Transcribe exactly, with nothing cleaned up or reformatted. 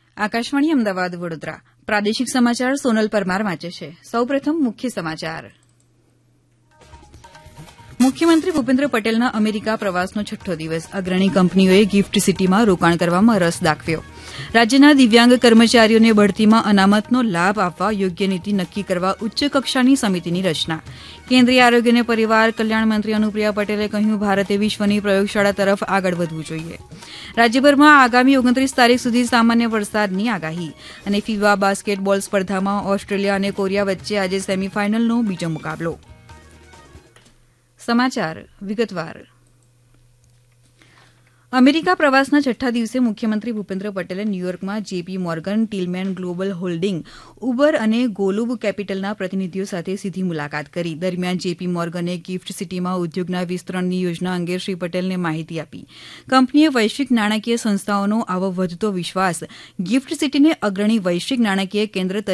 આકાશવાણી અમદાવાદ વડોદરા પ્રાદેશિક સમાચાર સોનલ પરમાર વાંચે છે. સૌપ્રથમ મુખ્ય સમાચાર. મુખ્યમંત્રી ભૂપેન્દ્ર પટેલના અમેરિકા પ્રવાસનો છઠ્ઠો દિવસ. અગ્રણી કંપનીઓએ ગિફ્ટ સિટીમાં રોકાણ કરવામાં રસ દાખવ્યો. રાજ્યના દિવ્યાંગ કર્મચારીઓને બઢતીમાં અનામતનો લાભ આપવા યોગ્ય નીતિ નક્કી કરવા ઉચ્ચ કક્ષાની સમિતિની રચના. કેન્દ્રીય આરોગ્ય અને પરિવાર કલ્યાણ મંત્રી અનુપ્રિયા પટેલે કહ્યું, ભારતે વિશ્વની પ્રયોગશાળા તરફ આગળ વધવું જોઈએ. રાજ્યભરમાં આગામી ઓગણત્રીસ તારીખ સુધી સામાન્ય વરસાદની આગાહી. અને ફીવા બાસ્કેટબોલ સ્પર્ધામાં ઓસ્ટ્રેલિયા અને કોરિયા વચ્ચે આજે સેમીફાઇનલનો બીજો મુકાબલો. સમાચાર વિગતવાર. અમેરિકા પ્રવાસના છઠ્ઠા દિવસે મુખ્યમંત્રી ભૂપેન્દ્ર પટેલે ન્યૂયોર્કમાં JP Morgan, ટીલમેન global holding, Uber અને ગોલુબ કેપિટલના પ્રતિનિધિઓ સાથે સીધી મુલાકાત કરી. દરમિયાન જેપી મોર્ગને ગિફ્ટ સિટીમાં ઉદ્યોગના વિસ્તરણની યોજના અંગે શ્રી પટેલને માહિતી આપી. કંપનીએ વૈશ્વિક નાણાકીય સંસ્થાઓનો આવો વધતો વિશ્વાસ ગિફ્ટ સિટીને અગ્રણી વૈશ્વિક નાણાકીય કેન્દ્ર